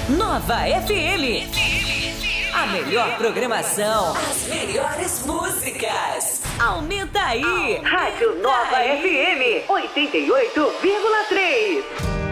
Nova FM. A melhor programação. As melhores músicas. Aumenta aí. Rádio Nova FM 88,3.